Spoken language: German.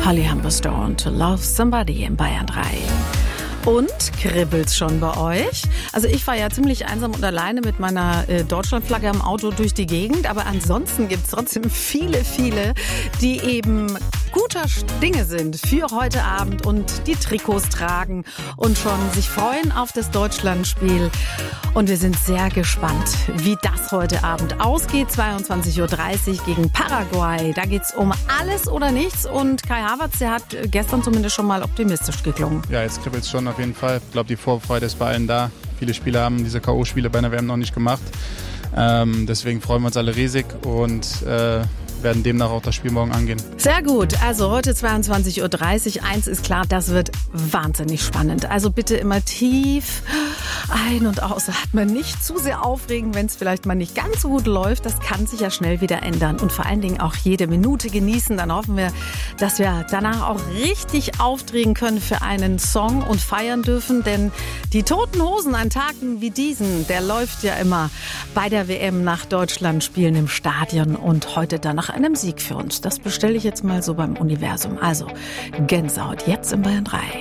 Holly Humberstone und To Love Somebody in Bayern 3. Und kribbelt's schon bei euch? Also ich war ja ziemlich einsam und alleine mit meiner Deutschlandflagge am Auto durch die Gegend. Aber ansonsten gibt's trotzdem viele, die eben guter Dinge sind für heute Abend und die Trikots tragen und schon sich freuen auf das Deutschlandspiel. Und wir sind sehr gespannt, wie das heute Abend ausgeht. 22:30 Uhr gegen Paraguay. Da geht's um alles oder nichts. Und Kai Havertz, der hat gestern zumindest schon mal optimistisch geklungen. Ja, jetzt kribbelt's schon auf jeden Fall. Ich glaube, die Vorfreude ist bei allen da. Viele Spieler haben diese K.O.-Spiele bei einer WM noch nicht gemacht. Deswegen freuen wir uns alle riesig und werden demnach auch das Spiel morgen angehen. Sehr gut. Also heute 22:30 Uhr. Eins ist klar, das wird wahnsinnig spannend. Also bitte immer tief ein- und ausatmen. Nicht zu sehr aufregen, wenn es vielleicht mal nicht ganz so gut läuft. Das kann sich ja schnell wieder ändern. Und vor allen Dingen auch jede Minute genießen. Dann hoffen wir, dass wir danach auch richtig aufdrehen können für einen Song und feiern dürfen. Denn die Toten Hosen an Tagen wie diesen, der läuft ja immer bei der WM nach Deutschland spielen im Stadion. Und heute dann nach einem Sieg für uns. Das bestelle ich jetzt mal so beim Universum. Also Gänsehaut jetzt in Bayern 3.